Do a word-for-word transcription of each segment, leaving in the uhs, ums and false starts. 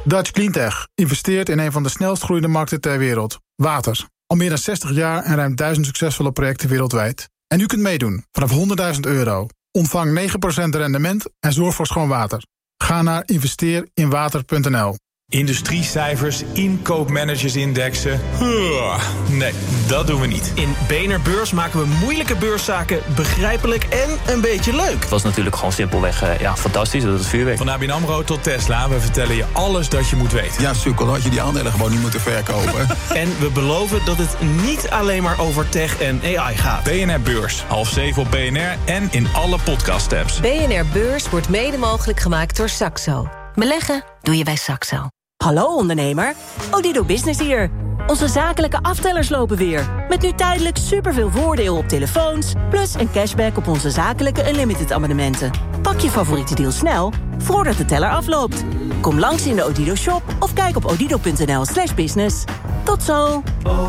Dutch Cleantech investeert in een van de snelst groeiende markten ter wereld. Water. Al meer dan zestig jaar en ruim duizend succesvolle projecten wereldwijd. En u kunt meedoen vanaf honderdduizend euro. Ontvang negen procent rendement en zorg voor schoon water. Ga naar investeer in water punt n l. Industriecijfers, inkoopmanagersindexen. Huh, nee, dat doen we niet. In B N R Beurs maken we moeilijke beurszaken begrijpelijk en een beetje leuk. Het was natuurlijk gewoon simpelweg uh, ja, fantastisch, dat het vuurwerk. Van A B N AMRO tot Tesla, we vertellen je alles dat je moet weten. Ja, sukkel, had je die aandelen gewoon niet moeten verkopen. En we beloven dat het niet alleen maar over tech en A I gaat. B N R Beurs, half zeven op B N R en in alle podcast-apps. B N R Beurs wordt mede mogelijk gemaakt door Saxo. Beleggen doe je bij Saxo. Hallo ondernemer, Odido Business hier. Onze zakelijke aftellers lopen weer. Met nu tijdelijk superveel voordeel op telefoons... plus een cashback op onze zakelijke Unlimited abonnementen. Pak je favoriete deal snel, voordat de teller afloopt. Kom langs in de Odido shop of kijk op odido punt n l slash business. Tot zo.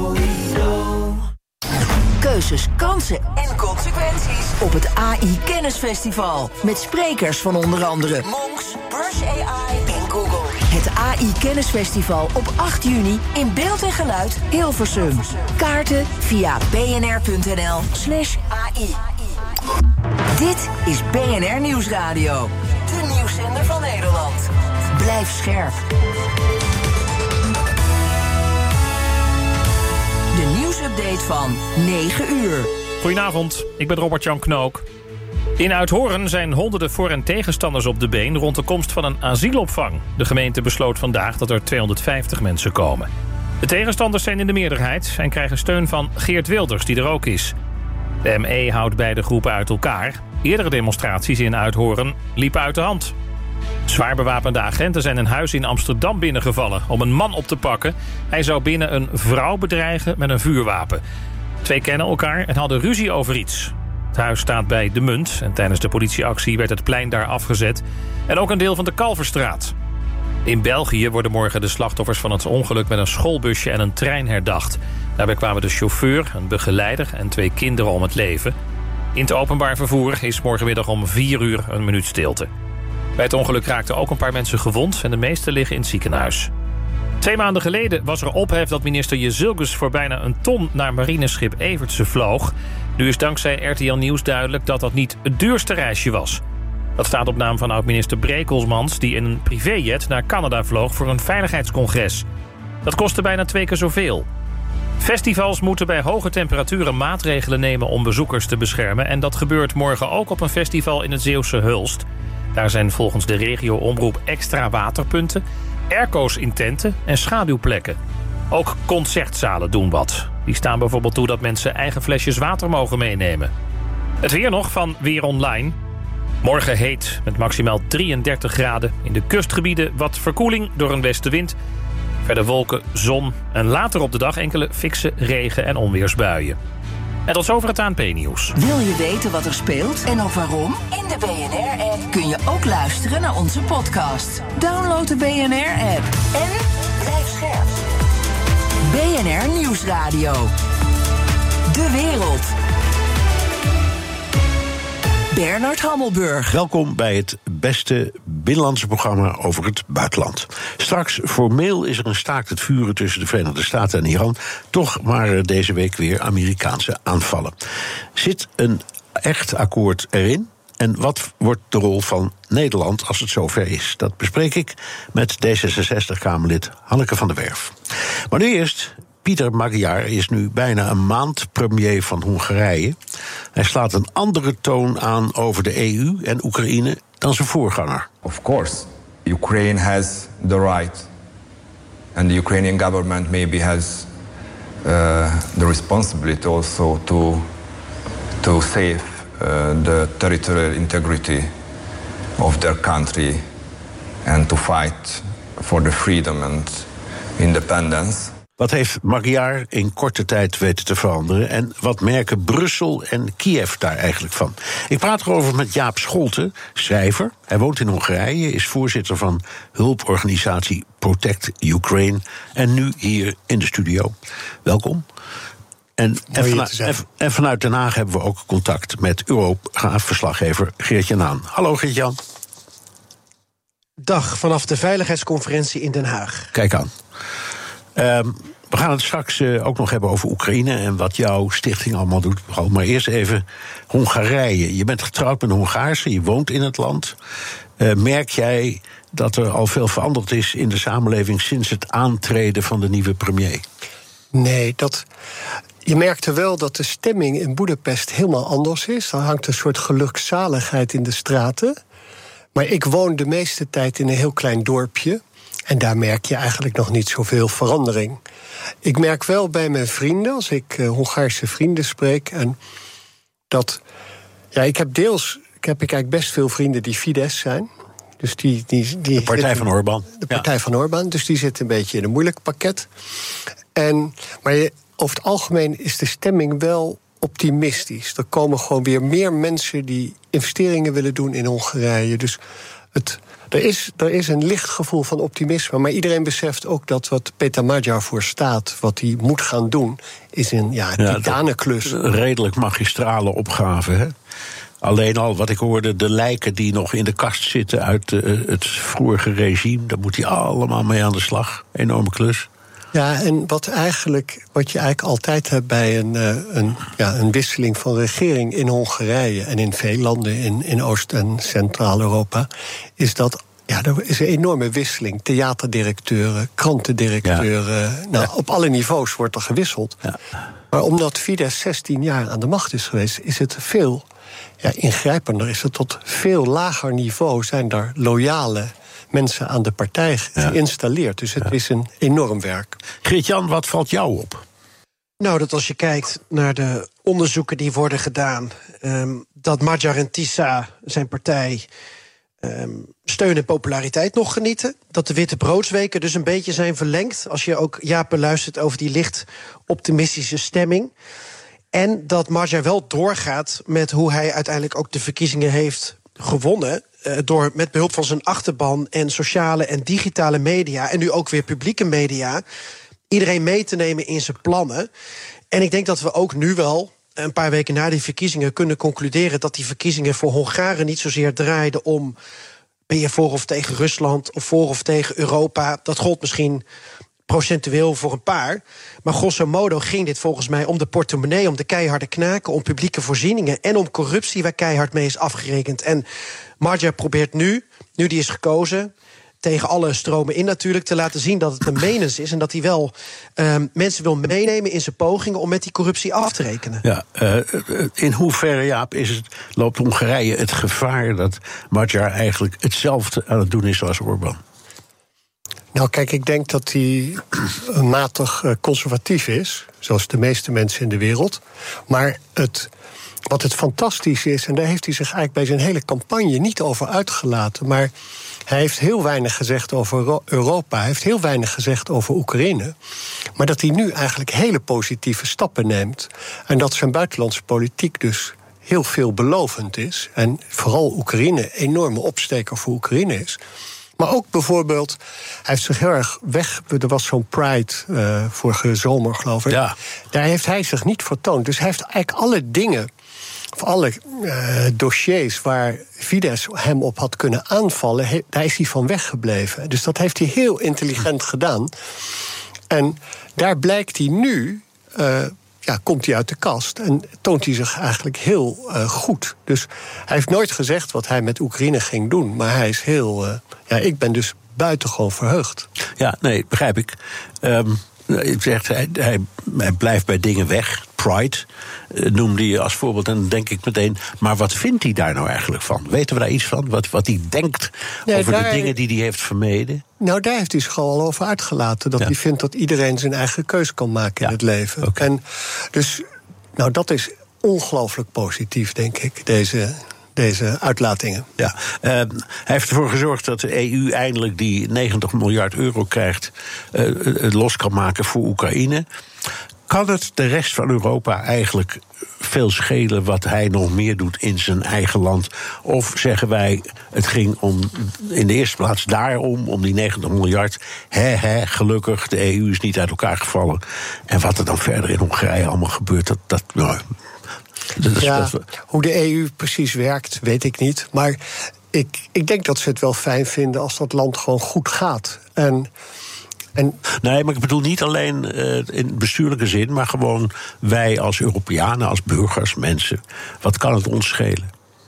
Keuzes, kansen en consequenties op het A I Kennisfestival. Met sprekers van onder andere Monks, Brush A I en Google. Het A I Kennisfestival op acht juni in beeld en geluid Hilversum. Kaarten via bnr.nl slash AI. Dit is B N R Nieuwsradio. De nieuwszender van Nederland. Blijf scherp. De nieuwsupdate van negen uur. Goedenavond, ik ben Robert-Jan Knook. In Uithoorn zijn honderden voor- en tegenstanders op de been rond de komst van een asielopvang. De gemeente besloot vandaag dat er tweehonderdvijftig mensen komen. De tegenstanders zijn in de meerderheid en krijgen steun van Geert Wilders, die er ook is. De M E houdt beide groepen uit elkaar. Eerdere demonstraties in Uithoorn liepen uit de hand. Zwaar bewapende agenten zijn een huis in Amsterdam binnengevallen om een man op te pakken. Hij zou binnen een vrouw bedreigen met een vuurwapen. Twee kennen elkaar en hadden ruzie over iets. Het huis staat bij De Munt en tijdens de politieactie werd het plein daar afgezet. En ook een deel van de Kalverstraat. In België worden morgen de slachtoffers van het ongeluk met een schoolbusje en een trein herdacht. Daarbij kwamen de chauffeur, een begeleider en twee kinderen om het leven. In het openbaar vervoer is morgenmiddag om vier uur een minuut stilte. Bij het ongeluk raakten ook een paar mensen gewond en de meeste liggen in het ziekenhuis. Twee maanden geleden was er ophef dat minister Jezilgus voor bijna een ton naar marineschip Evertse vloog. Nu is dankzij R T L Nieuws duidelijk dat dat niet het duurste reisje was. Dat staat op naam van oud-minister Brekelsmans, die in een privéjet naar Canada vloog voor een veiligheidscongres. Dat kostte bijna twee keer zoveel. Festivals moeten bij hoge temperaturen maatregelen nemen om bezoekers te beschermen. En dat gebeurt morgen ook op een festival in het Zeeuwse Hulst. Daar zijn volgens de regio-omroep extra waterpunten, airco's in tenten en schaduwplekken. Ook concertzalen doen wat. Die staan bijvoorbeeld toe dat mensen eigen flesjes water mogen meenemen. Het weer nog van Weer Online. Morgen heet met maximaal drieëndertig graden. In de kustgebieden wat verkoeling door een westenwind. Verder wolken, zon en later op de dag enkele fikse regen- en onweersbuien. En tot zover het A N P-nieuws. Wil je weten wat er speelt en ook waarom? In de B N R-app kun je ook luisteren naar onze podcast. Download de B N R-app en blijf scherp. B N R Nieuwsradio. De wereld. Bernard Hammelburg. Welkom bij het beste binnenlandse programma over het buitenland. Straks formeel is er een staakt het vuren tussen de Verenigde Staten en Iran. Toch waren er deze week weer Amerikaanse aanvallen. Zit een echt akkoord erin? En wat wordt de rol van Nederland als het zover is? Dat bespreek ik met D zesenzestig-Kamerlid Hanneke van der Werf. Maar nu eerst, Peter Magyar is nu bijna een maand premier van Hongarije. Hij slaat een andere toon aan over de E U en Oekraïne dan zijn voorganger. Of course, Ukraine has the right, and the Ukrainian government maybe has uh, the responsibility also to to save uh, the territorial integrity of their country and to fight for the freedom and independence. Wat heeft Magyar in korte tijd weten te veranderen? En wat merken Brussel en Kiev daar eigenlijk van? Ik praat erover met Jaap Scholten, schrijver. Hij woont in Hongarije, is voorzitter van hulporganisatie Protect Ukraine. En nu hier in de studio. Welkom. En, en, vanuit, en, en vanuit Den Haag hebben we ook contact met Eurogaaf-verslaggever Geert-Jan Haan. Hallo Geert-Jan. dag vanaf de Veiligheidsconferentie in Den Haag. Kijk aan. Um, we gaan het straks uh, ook nog hebben over Oekraïne en wat jouw stichting allemaal doet. Maar eerst even Hongarije. Je bent getrouwd met een Hongaarse, je woont in het land. Uh, merk jij dat er al veel veranderd is in de samenleving sinds het aantreden van de nieuwe premier? Nee, dat... Je merkte wel dat de stemming in Boedapest helemaal anders is. Er hangt een soort gelukzaligheid in de straten. Maar ik woon de meeste tijd in een heel klein dorpje. En daar merk je eigenlijk nog niet zoveel verandering. Ik merk wel bij mijn vrienden, als ik uh, Hongaarse vrienden spreek... en dat... Ja, ik heb deels... Ik heb ik eigenlijk best veel vrienden die Fidesz zijn. Dus die, die, die de partij zitten, van Orbán. De partij ja. van Orbán, dus die zit een beetje in een moeilijk pakket. En, maar je, over het algemeen is de stemming wel optimistisch. Er komen gewoon weer meer mensen die investeringen willen doen in Hongarije. Dus het, er, is, er is een licht gevoel van optimisme. Maar iedereen beseft ook dat wat Peter Magyar voor staat, wat hij moet gaan doen, is een ja, ja, titanenklus. Een redelijk magistrale opgave, hè? Alleen al wat ik hoorde, de lijken die nog in de kast zitten uit uh, het vorige regime, daar moet hij allemaal mee aan de slag. Enorme klus. Ja, en wat, eigenlijk, wat je eigenlijk altijd hebt bij een, uh, een, ja, een wisseling van regering in Hongarije en in veel landen in, in Oost- en Centraal-Europa, is dat ja, er is een enorme wisseling. Theaterdirecteuren, krantendirecteuren, ja. nou, ja. op alle niveaus wordt er gewisseld. Ja. Maar omdat Fidesz zestien jaar aan de macht is geweest, is het veel ja, ingrijpender. Is het tot veel lager niveau zijn daar loyale mensen aan de partij geïnstalleerd. Dus het ja. is een enorm werk. Geert-Jan, wat valt jou op? Nou, dat als je kijkt naar de onderzoeken die worden gedaan, Um, dat Magyar en Tisza, zijn partij, um, steun en populariteit nog genieten. Dat de witte broodsweken dus een beetje zijn verlengd. Als je ook Jaap beluistert over die licht optimistische stemming. En dat Magyar wel doorgaat met hoe hij uiteindelijk ook de verkiezingen heeft gewonnen. Uh, door met behulp van zijn achterban en sociale en digitale media, en nu ook weer publieke media, iedereen mee te nemen in zijn plannen. En ik denk dat we ook nu wel, een paar weken na die verkiezingen, kunnen concluderen dat die verkiezingen voor Hongaren niet zozeer draaiden om ben je voor of tegen Rusland of voor of tegen Europa. Dat gold misschien procentueel voor een paar. Maar grosso modo ging dit volgens mij om de portemonnee, om de keiharde knaken, om publieke voorzieningen en om corruptie waar keihard mee is afgerekend. En Magyar probeert nu, nu die is gekozen, tegen alle stromen in natuurlijk, te laten zien dat het een menens is en dat hij wel um, mensen wil meenemen in zijn pogingen om met die corruptie af te rekenen. Ja, uh, in hoeverre, Jaap, is het, loopt Hongarije het gevaar dat Magyar eigenlijk hetzelfde aan het doen is als Orbán? Nou, kijk, ik denk dat hij matig conservatief is, zoals de meeste mensen in de wereld. Maar het, wat het fantastisch is, en daar heeft hij zich eigenlijk bij zijn hele campagne niet over uitgelaten, maar hij heeft heel weinig gezegd over Europa, hij heeft heel weinig gezegd over Oekraïne, maar dat hij nu eigenlijk hele positieve stappen neemt. En dat zijn buitenlandse politiek dus heel veelbelovend is. En vooral Oekraïne, een enorme opsteker voor Oekraïne is. Maar ook bijvoorbeeld, hij heeft zich heel erg weg. Er was zo'n Pride uh, vorige zomer, geloof ik. Ja. Daar heeft hij zich niet vertoond. Dus hij heeft eigenlijk alle dingen, of alle uh, dossiers waar Fidesz hem op had kunnen aanvallen, he, daar is hij van weggebleven. Dus dat heeft hij heel intelligent gedaan. En daar blijkt hij nu, Uh, ja, komt hij uit de kast en toont hij zich eigenlijk heel uh, goed. Dus hij heeft nooit gezegd wat hij met Oekraïne ging doen, maar hij is heel Uh, ja, ik ben dus buitengewoon verheugd. Ja, nee, begrijp ik. Um, je zegt, hij, hij, hij blijft bij dingen weg. Pride uh, noemde je als voorbeeld. En dan denk ik meteen, maar wat vindt hij daar nou eigenlijk van? Weten we daar iets van? Wat, wat hij denkt nee, over daar, de dingen die hij heeft vermeden? Nou, daar heeft hij zich al over uitgelaten. Dat ja. hij vindt dat iedereen zijn eigen keus kan maken ja. in het leven. Okay. En dus, nou, dat is ongelooflijk positief, denk ik, deze deze uitlatingen. Ja, uh, hij heeft ervoor gezorgd dat de E U eindelijk die negentig miljard euro krijgt, uh, los kan maken voor Oekraïne. Kan het de rest van Europa eigenlijk veel schelen wat hij nog meer doet in zijn eigen land? Of zeggen wij, het ging om in de eerste plaats daarom, om die negentig miljard. Hè, hè, gelukkig, de E U is niet uit elkaar gevallen. En wat er dan verder in Hongarije allemaal gebeurt, dat, dat nou, ja, hoe de E U precies werkt, weet ik niet. Maar ik, ik denk dat ze het wel fijn vinden als dat land gewoon goed gaat. En, en nee, maar ik bedoel niet alleen uh, in bestuurlijke zin, maar gewoon wij als Europeanen, als burgers, mensen. Wat kan het ons schelen?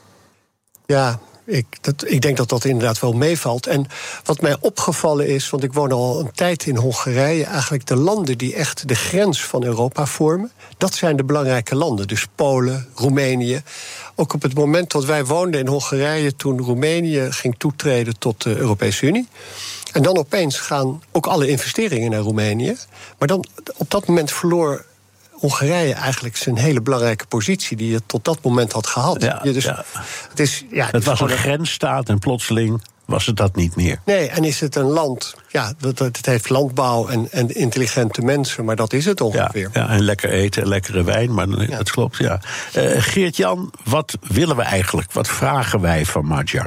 Ja, ik, dat, ik denk dat dat inderdaad wel meevalt. En wat mij opgevallen is, want ik woon al een tijd in Hongarije, eigenlijk de landen die echt de grens van Europa vormen, dat zijn de belangrijke landen. Dus Polen, Roemenië. Ook op het moment dat wij woonden in Hongarije, toen Roemenië ging toetreden tot de Europese Unie. En dan opeens gaan ook alle investeringen naar Roemenië. Maar dan op dat moment verloor Hongarije eigenlijk zijn hele belangrijke positie die je tot dat moment had gehad. Ja, je dus, ja. Het, is, ja, het, het was een grensstaat en plotseling was het dat niet meer. Nee, en is het een land, ja, dat, het heeft landbouw en, en intelligente mensen, maar dat is het ongeveer. Ja, ja, en lekker eten en lekkere wijn, maar ja. Dat klopt, ja. Uh, Geert-Jan, wat willen we eigenlijk? Wat vragen wij van Magyar?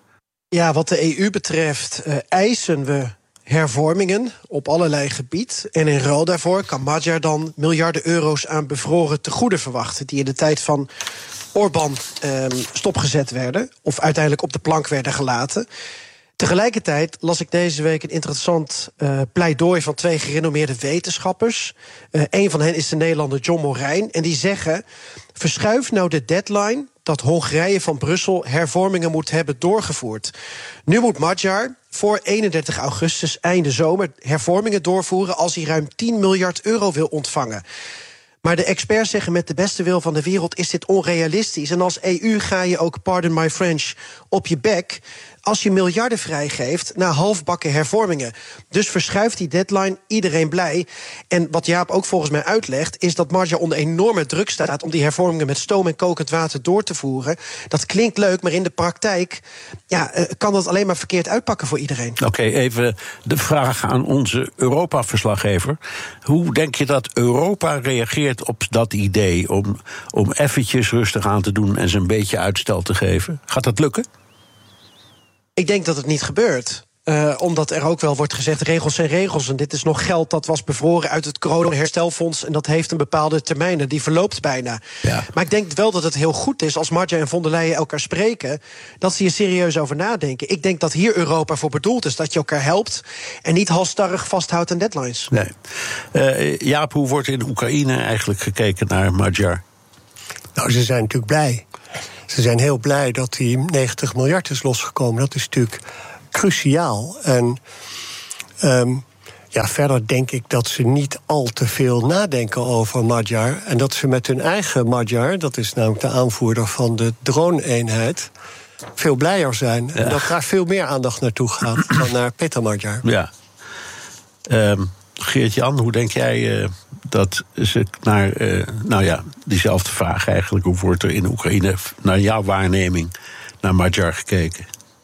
Ja, wat de E U betreft uh, eisen we hervormingen op allerlei gebied. En in ruil daarvoor kan Magyar dan miljarden euro's aan bevroren tegoeden verwachten, die in de tijd van Orbán eh, stopgezet werden, of uiteindelijk op de plank werden gelaten. Tegelijkertijd las ik deze week een interessant uh, pleidooi van twee gerenommeerde wetenschappers. Uh, een van hen is de Nederlander John Morijn. En die zeggen, verschuif nou de deadline dat Hongarije van Brussel hervormingen moet hebben doorgevoerd. Nu moet Magyar voor eenendertig augustus, einde zomer, hervormingen doorvoeren als hij ruim tien miljard euro wil ontvangen. Maar de experts zeggen, met de beste wil van de wereld is dit onrealistisch. En als E U ga je ook, pardon my French, op je bek als je miljarden vrijgeeft naar halfbakken hervormingen. Dus verschuift die deadline, iedereen blij. En wat Jaap ook volgens mij uitlegt, is dat Magyar onder enorme druk staat om die hervormingen met stoom en kokend water door te voeren. Dat klinkt leuk, maar in de praktijk ja, kan dat alleen maar verkeerd uitpakken voor iedereen. Oké, okay, even de vraag aan onze Europa-verslaggever. Hoe denk je dat Europa reageert op dat idee om, om eventjes rustig aan te doen en ze een beetje uitstel te geven? Gaat dat lukken? Ik denk dat het niet gebeurt. Uh, omdat er ook wel wordt gezegd, regels zijn regels. En dit is nog geld dat was bevroren uit het corona-herstelfonds. En dat heeft een bepaalde termijn. En die verloopt bijna. Ja. Maar ik denk wel dat het heel goed is als Magyar en von der Leyen elkaar spreken, dat ze hier serieus over nadenken. Ik denk dat hier Europa voor bedoeld is. Dat je elkaar helpt en niet halstarrig vasthoudt aan deadlines. Nee. Uh, Jaap, hoe wordt in Oekraïne eigenlijk gekeken naar Magyar? Nou, ze zijn natuurlijk blij. Ze zijn heel blij dat die negentig miljard is losgekomen. Dat is natuurlijk cruciaal. En um, ja, verder denk ik dat ze niet al te veel nadenken over Magyar. En dat ze met hun eigen Magyar, dat is namelijk de aanvoerder van de drone-eenheid, veel blijer zijn. Ja. En dat daar veel meer aandacht naartoe gaat dan naar Peter Magyar. Ja. Um, Geert-Jan, hoe denk jij uh, dat ze naar, uh, nou ja, diezelfde vraag eigenlijk, hoe wordt er in Oekraïne naar jouw waarneming naar Magyar gekeken?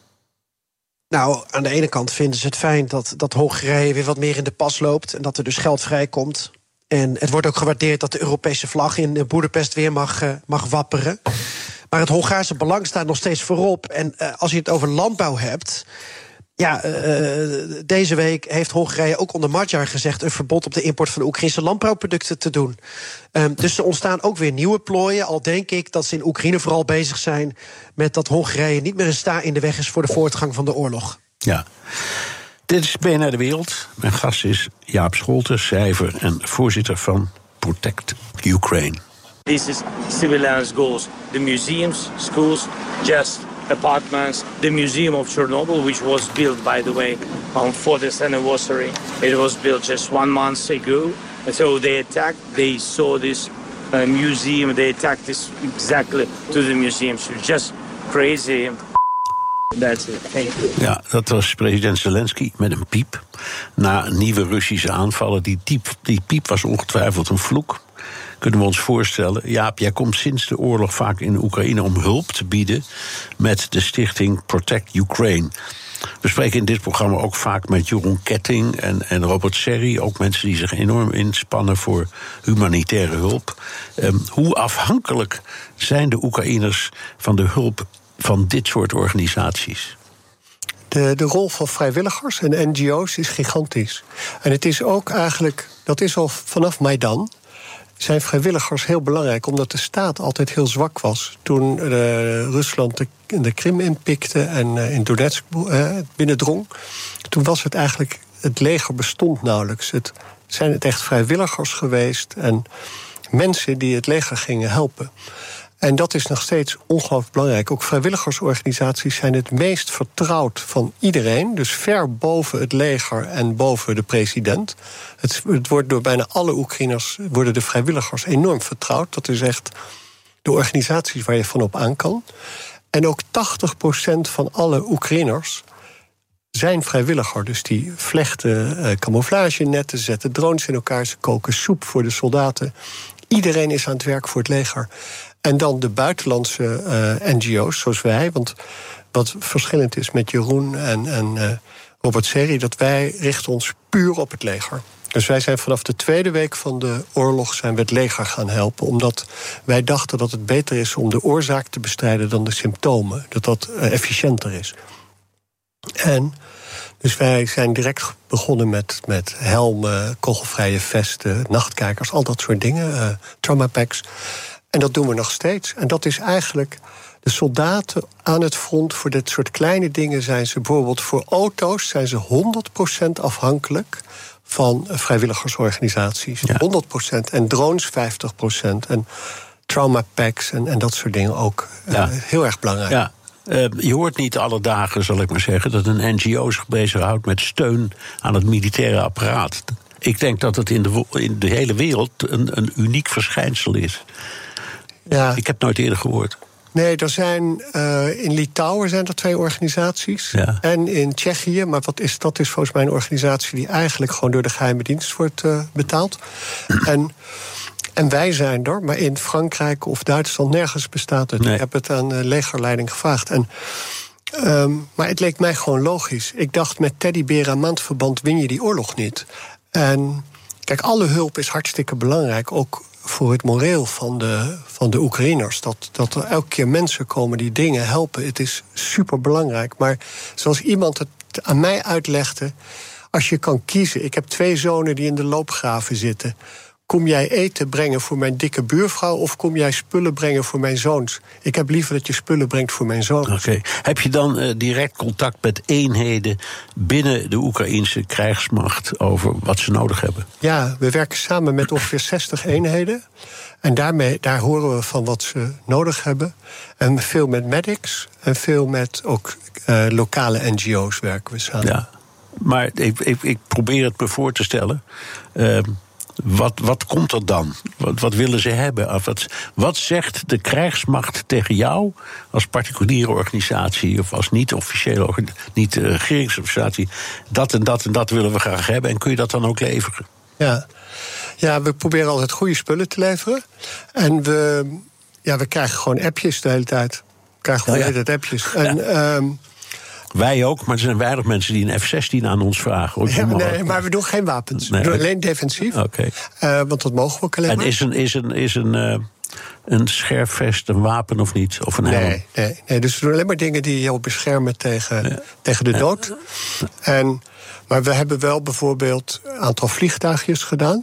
Nou, aan de ene kant vinden ze het fijn dat, dat Hongarije weer wat meer in de pas loopt en dat er dus geld vrijkomt. En het wordt ook gewaardeerd dat de Europese vlag in Boedapest weer mag, uh, mag wapperen. Maar het Hongaarse belang staat nog steeds voorop. En uh, als je het over landbouw hebt, ja, uh, deze week heeft Hongarije ook onder Magyar gezegd een verbod op de import van de Oekraïnse landbouwproducten te doen. Um, dus er ontstaan ook weer nieuwe plooien. Al denk ik dat ze in Oekraïne vooral bezig zijn met dat Hongarije niet meer een sta in de weg is voor de voortgang van de oorlog. Ja. Dit is B N R De Wereld. Mijn gast is Jaap Scholten, schrijver en voorzitter van Protect Ukraine. This is civilian goals. The museums, schools, just apartments. The Museum of Chernobyl, which was built, by the way, on fortieth anniversary. It was built just one month ago. And so they attacked, they saw this uh, museum, they attacked this exactly to the museum. So just crazy. That's it. Thank you. Ja, dat was president Zelensky met een piep. Na nieuwe Russische aanvallen. Die, diep, die piep was ongetwijfeld een vloek. Kunnen we ons voorstellen. Jaap, jij komt sinds de oorlog vaak in Oekraïne om hulp te bieden met de stichting Protect Ukraine. We spreken in dit programma ook vaak met Jeroen Ketting en, en Robert Serri. Ook mensen die zich enorm inspannen voor humanitaire hulp. Um, hoe afhankelijk zijn de Oekraïners van de hulp van dit soort organisaties? De, de rol van vrijwilligers en N G O's is gigantisch. En het is ook eigenlijk, dat is al vanaf Maidan, zijn vrijwilligers heel belangrijk, omdat de staat altijd heel zwak was. Toen uh, Rusland de de Krim inpikte en uh, in Donetsk uh, binnendrong. Toen was het eigenlijk, het leger bestond nauwelijks. Het zijn het echt vrijwilligers geweest en mensen die het leger gingen helpen. En dat is nog steeds ongelooflijk belangrijk. Ook vrijwilligersorganisaties zijn het meest vertrouwd van iedereen. Dus ver boven het leger en boven de president. Het, het wordt door bijna alle Oekraïners worden de vrijwilligers enorm vertrouwd. Dat is echt de organisaties waar je van op aan kan. En ook tachtig procent van alle Oekraïners zijn vrijwilliger. Dus die vlechten uh, camouflagenetten, zetten drones in elkaar, ze koken soep voor de soldaten. Iedereen is aan het werk voor het leger. En dan de buitenlandse uh, N G O's, zoals wij. Want wat verschillend is met Jeroen en, en uh, Robert Seri, dat wij richten ons puur op het leger. Dus wij zijn vanaf de tweede week van de oorlog zijn we het leger gaan helpen. Omdat wij dachten dat het beter is om de oorzaak te bestrijden dan de symptomen. Dat dat uh, efficiënter is. En dus wij zijn direct begonnen met, met helmen, kogelvrije vesten, nachtkijkers, al dat soort dingen, uh, trauma packs. En dat doen we nog steeds. En dat is eigenlijk de soldaten aan het front. Voor dit soort kleine dingen zijn ze bijvoorbeeld voor auto's zijn ze honderd procent afhankelijk van vrijwilligersorganisaties. Ja. honderd procent. En drones vijftig procent. En trauma packs en, en dat soort dingen ook. Ja. Uh, heel erg belangrijk. Ja. Uh, je hoort niet alle dagen, zal ik maar zeggen, dat een N G O zich bezighoudt met steun aan het militaire apparaat. Ik denk dat het in de, in de hele wereld een, een uniek verschijnsel is. Ja. Ik heb nooit eerder gehoord. Nee, er zijn uh, in Litouwen zijn er twee organisaties. Ja. En in Tsjechië, maar wat is, dat is volgens mij een organisatie die eigenlijk gewoon door de geheime dienst wordt uh, betaald. en, en wij zijn er, maar in Frankrijk of Duitsland nergens bestaat het. Nee. Ik heb het aan de legerleiding gevraagd. En, um, maar het leek mij gewoon logisch. Ik dacht, met teddyberen en maandverband win je die oorlog niet. En kijk, alle hulp is hartstikke belangrijk, ook voor het moreel van de, van de Oekraïners. Dat, dat er elke keer mensen komen die dingen helpen. Het is superbelangrijk. Maar zoals iemand het aan mij uitlegde, als je kan kiezen, ik heb twee zonen die in de loopgraven zitten. Kom jij eten brengen voor mijn dikke buurvrouw of kom jij spullen brengen voor mijn zoons? Ik heb liever dat je spullen brengt voor mijn zoons. Okay. Heb je dan uh, direct contact met eenheden binnen de Oekraïnse krijgsmacht over wat ze nodig hebben? Ja, we werken samen met ongeveer zestig eenheden. En daarmee, daar horen we van wat ze nodig hebben. En veel met medics en veel met ook uh, lokale N G O's werken we samen. Ja, maar ik, ik, ik probeer het me voor te stellen. Uh, Wat, wat komt er dan? Wat, wat willen ze hebben? Wat, wat zegt de krijgsmacht tegen jou als particuliere organisatie of als niet-officiële niet-regeringsorganisatie? Dat en dat en dat willen we graag hebben. En kun je dat dan ook leveren? Ja, ja we proberen altijd goede spullen te leveren. En we, ja, we krijgen gewoon appjes de hele tijd. We krijgen gewoon de hele tijd appjes. En, ja. um, Wij ook, maar er zijn weinig mensen die een F zestien aan ons vragen. Ja, nee, maar we doen geen wapens. Nee, we doen alleen defensief. Okay. Uh, want dat mogen we ook alleen en maar. En is een, is een, is een, uh, een scherfvest een wapen of niet? Of een helm? Nee, nee, nee, dus we doen alleen maar dingen die je beschermen tegen, ja. tegen de dood. Ja. En, maar we hebben wel bijvoorbeeld een aantal vliegtuigjes gedaan.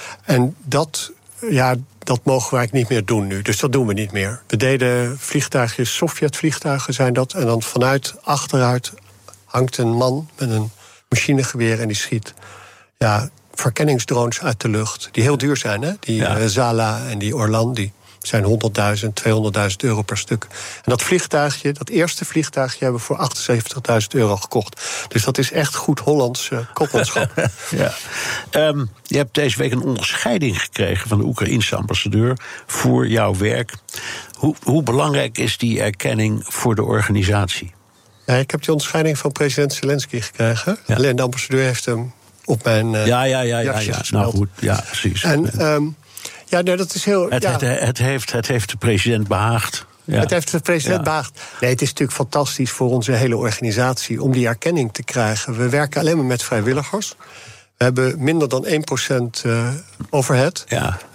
En dat, ja, dat mogen we eigenlijk niet meer doen nu. Dus dat doen we niet meer. We deden vliegtuigjes, Sovjet-vliegtuigen zijn dat. En dan vanuit achteruit hangt een man met een machinegeweer en die schiet ja, verkenningsdrones uit de lucht. Die heel duur zijn, hè? Die ja. uh, Zala en die Orlan, die zijn honderdduizend, tweehonderdduizend euro per stuk. En dat vliegtuigje, dat eerste vliegtuigje, hebben we voor achtenzeventigduizend euro gekocht. Dus dat is echt goed Hollands uh, kopmanschap. ja. um, je hebt deze week een onderscheiding gekregen van de Oekraïense ambassadeur voor jouw werk. Hoe, hoe belangrijk is die erkenning voor de organisatie? Ja, ik heb die onderscheiding van president Zelensky gekregen. Ja. Alleen de ambassadeur heeft hem op mijn uh, ja, ja, ja, ja, ja. Nou goed, ja, precies. En um, ja, nee, dat is heel. Het, ja. het, het, heeft, het heeft de president behaagd. Ja. Het heeft de president ja. behaagd. Nee, het is natuurlijk fantastisch voor onze hele organisatie om die erkenning te krijgen. We werken alleen maar met vrijwilligers. We hebben minder dan één procent uh, overhead. Ja.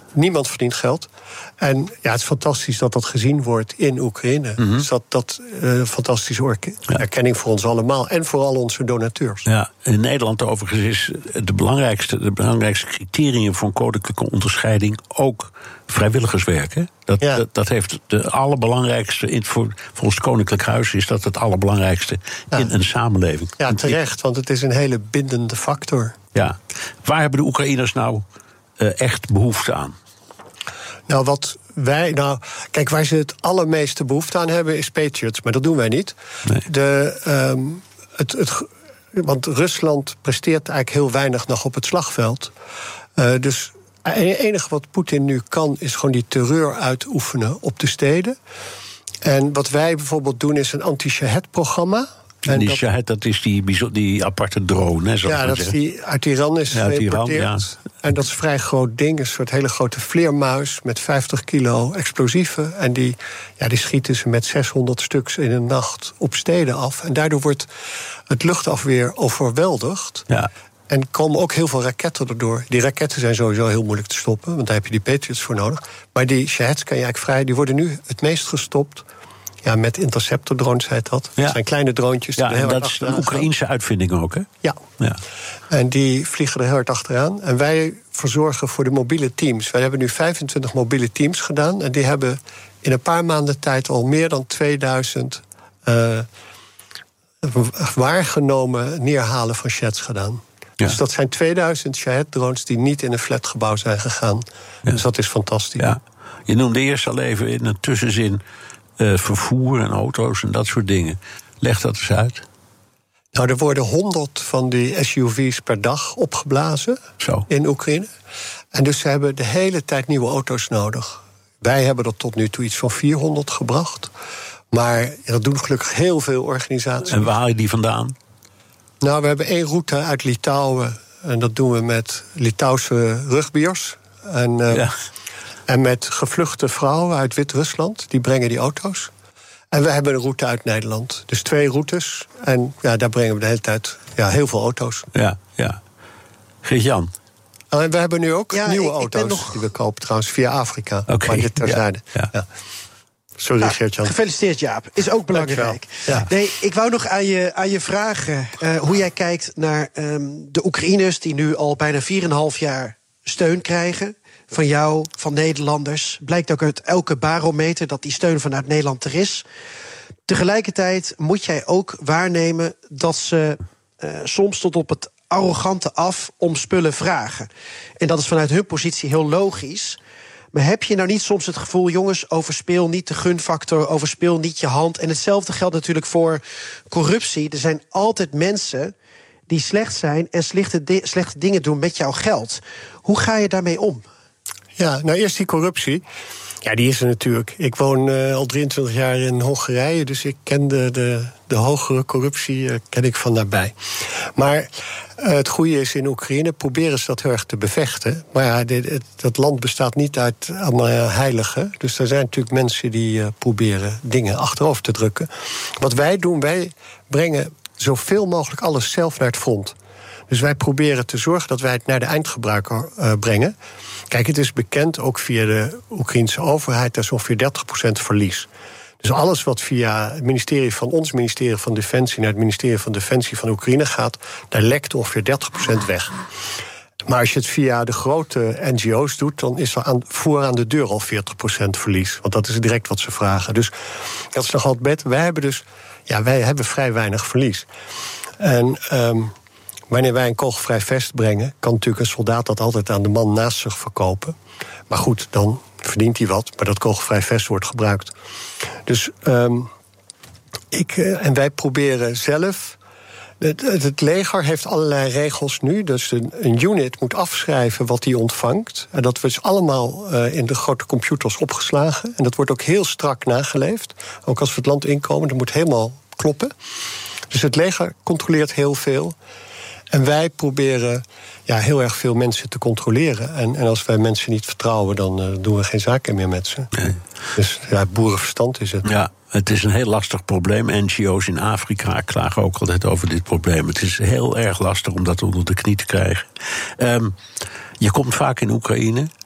Niemand verdient geld. En ja, het is fantastisch dat dat gezien wordt in Oekraïne. Mm-hmm. Dus dat, dat uh, fantastische orke- ja. erkenning voor ons allemaal. En voor al onze donateurs. Ja, in Nederland overigens is de belangrijkste, de belangrijkste criterium voor een koninklijke onderscheiding ook vrijwilligerswerk. Hè? Dat, ja. dat, dat heeft de allerbelangrijkste, in, voor, voor ons koninklijk huis is dat het allerbelangrijkste ja. in een samenleving. Ja, terecht, want het is een hele bindende factor. Ja. Waar hebben de Oekraïners nou uh, echt behoefte aan? Nou, wat wij. Nou, kijk, waar ze het allermeeste behoefte aan hebben is Patriots, maar dat doen wij niet. Nee. De, um, het, het, want Rusland presteert eigenlijk heel weinig nog op het slagveld. Uh, dus het enige wat Poetin nu kan, is gewoon die terreur uitoefenen op de steden. En wat wij bijvoorbeeld doen, is een anti-Shahed-programma. En die Shahed, dat is die, die aparte drone, hè? Ja, dat is die uit Iran is ja, geïmporteerd. Ja. En dat is een vrij groot ding, een soort hele grote vleermuis met vijftig kilo explosieven. En die, ja, die schieten ze met zeshonderd stuks in een nacht op steden af. En daardoor wordt het luchtafweer overweldigd. Ja. En komen ook heel veel raketten erdoor. Die raketten zijn sowieso heel moeilijk te stoppen, want daar heb je die Patriots voor nodig. Maar die Shaheds kan je eigenlijk vrij, die worden nu het meest gestopt. Ja, met interceptor-drones heet dat. Ja. Dat zijn kleine droontjes. Die ja, en dat is een Oekraïense uitvinding ook, hè? Ja. ja. En die vliegen er heel hard achteraan. En wij verzorgen voor de mobiele teams. Wij hebben nu vijfentwintig mobiele teams gedaan. En die hebben in een paar maanden tijd al meer dan tweeduizend uh, waargenomen neerhalen van Shaheds gedaan. Ja. Dus dat zijn tweeduizend Shahed-drones die niet in een flatgebouw zijn gegaan. Ja. Dus dat is fantastisch. Ja. Je noemde eerst al even in een tussenzin Uh, vervoer en auto's en dat soort dingen. Leg dat eens uit. Nou, er worden honderd van die S U V's per dag opgeblazen Zo. in Oekraïne. En dus ze hebben de hele tijd nieuwe auto's nodig. Wij hebben er tot nu toe iets van vierhonderd gebracht. Maar dat doen gelukkig heel veel organisaties. En waar haal je die vandaan? Nou, we hebben één route uit Litouwen. En dat doen we met Litouwse rugbiers. En Uh, ja. En met gevluchte vrouwen uit Wit-Rusland, die brengen die auto's. En we hebben een route uit Nederland. Dus twee routes. En ja, daar brengen we de hele tijd ja, heel veel auto's. Ja, ja. Geert-Jan? En we hebben nu ook ja, nieuwe ik, auto's ik nog... die we kopen trouwens via Afrika. Oké. Okay, maar dit terzijde. Ja, ja. Ja. Sorry, ja, Geert-Jan. Gefeliciteerd, Jaap. Is ook belangrijk. Ja. Nee, ik wou nog aan je, aan je vragen uh, hoe jij kijkt naar um, de Oekraïners die nu al bijna vier en een half jaar steun krijgen. Van jou, van Nederlanders. Blijkt ook uit elke barometer dat die steun vanuit Nederland er is. Tegelijkertijd moet jij ook waarnemen dat ze uh, soms tot op het arrogante af om spullen vragen. En dat is vanuit hun positie heel logisch. Maar heb je nou niet soms het gevoel, jongens, overspeel niet de gunfactor, overspeel niet je hand. En hetzelfde geldt natuurlijk voor corruptie. Er zijn altijd mensen die slecht zijn en slechte, di- slechte dingen doen met jouw geld. Hoe ga je daarmee om? Ja, nou eerst die corruptie. Ja, die is er natuurlijk. Ik woon uh, al drieëntwintig jaar in Hongarije, dus ik ken de, de, de hogere corruptie uh, ken ik van nabij. Maar uh, het goede is in Oekraïne, proberen ze dat heel erg te bevechten. Maar ja, dit, het, dat land bestaat niet uit allemaal heiligen. Dus er zijn natuurlijk mensen die uh, proberen dingen achterover te drukken. Wat wij doen, wij brengen zoveel mogelijk alles zelf naar het front. Dus wij proberen te zorgen dat wij het naar de eindgebruiker uh, brengen. Kijk, het is bekend, ook via de Oekraïnse overheid, dat is ongeveer dertig procent verlies. Dus alles wat via het ministerie van ons ministerie van Defensie naar het ministerie van Defensie van Oekraïne gaat, daar lekt ongeveer dertig procent weg. Maar als je het via de grote N G O's doet, dan is er aan, voor aan de deur al veertig procent verlies. Want dat is direct wat ze vragen. Dus dat is nog altijd beter. Wij hebben dus, ja, wij hebben vrij weinig verlies. En Um, wanneer wij een kogelvrij vest brengen, kan natuurlijk een soldaat dat altijd aan de man naast zich verkopen. Maar goed, dan verdient hij wat, maar dat kogelvrij vest wordt gebruikt. Dus um, ik, uh, en wij proberen zelf. Het, het leger heeft allerlei regels nu. Dus een, een unit moet afschrijven wat hij ontvangt. En dat wordt dus allemaal uh, in de grote computers opgeslagen. En dat wordt ook heel strak nageleefd. Ook als we het land inkomen, dat moet helemaal kloppen. Dus het leger controleert heel veel. En wij proberen ja, heel erg veel mensen te controleren. En, en als wij mensen niet vertrouwen, dan uh, doen we geen zaken meer met ze. Nee. Dus ja, boerenverstand is het. Ja, het is een heel lastig probleem. N G O's in Afrika klagen ook altijd over dit probleem. Het is heel erg lastig om dat onder de knie te krijgen. Um, je komt vaak in Oekraïne.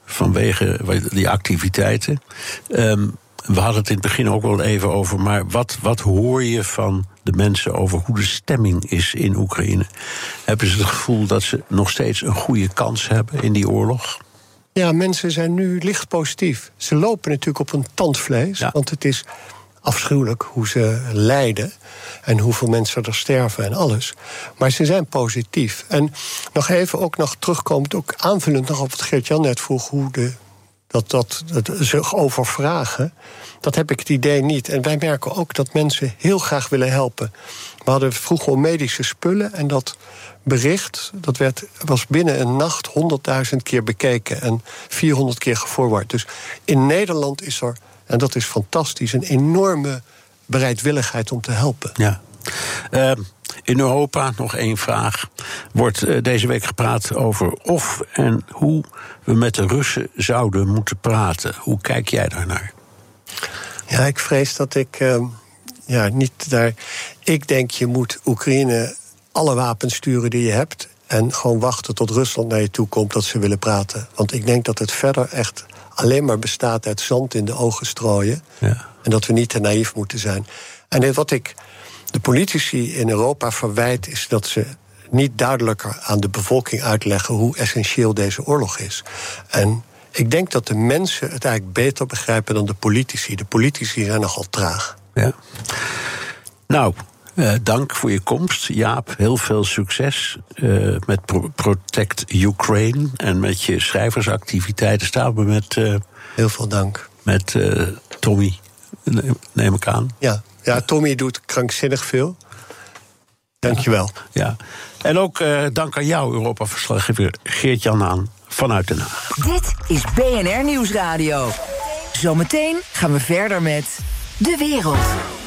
vanwege die activiteiten. Um, we hadden het in het begin ook wel even over, maar wat, wat hoor je van de mensen over hoe de stemming is in Oekraïne? Hebben ze het gevoel dat ze nog steeds een goede kans hebben in die oorlog? Ja, mensen zijn nu licht positief. Ze lopen natuurlijk op een tandvlees, ja. Want het is afschuwelijk hoe ze lijden en hoeveel mensen er sterven en alles. Maar ze zijn positief. En nog even ook nog terugkomend, ook aanvullend nog op wat Geert-Jan net vroeg, hoe de, dat, dat, dat zich over vragen, dat heb ik het idee niet. En wij merken ook dat mensen heel graag willen helpen. We hadden vroeger al medische spullen en dat bericht, dat werd, was binnen een nacht honderdduizend keer bekeken en vierhonderd keer geforward. Dus in Nederland is er, en dat is fantastisch, een enorme bereidwilligheid om te helpen. Ja. Uh, in Europa, nog één vraag, wordt uh, deze week gepraat over of en hoe we met de Russen zouden moeten praten. Hoe kijk jij daarnaar? Ja, ik vrees dat ik uh, ja, niet daar. Ik denk je moet Oekraïne alle wapens sturen die je hebt en gewoon wachten tot Rusland naar je toe komt dat ze willen praten. Want ik denk dat het verder echt alleen maar bestaat uit zand in de ogen strooien. Ja. En dat we niet te naïef moeten zijn. En wat ik de politici in Europa verwijt, is dat ze niet duidelijker aan de bevolking uitleggen hoe essentieel deze oorlog is. En ik denk dat de mensen het eigenlijk beter begrijpen dan de politici. De politici zijn nogal traag. Ja. Nou, uh, dank voor je komst, Jaap. Heel veel succes uh, met Pro- Protect Ukraine en met je schrijversactiviteiten. Staan we met Uh, heel veel dank. Met uh, Tommy, neem ik aan. Ja. Ja, Tommy doet krankzinnig veel. Dank je wel. Ja. En ook uh, dank aan jou, Europa-verslaggever Geert-Jan Haan vanuit Den Haag. Dit is B N R Nieuwsradio. Zometeen gaan we verder met De Wereld.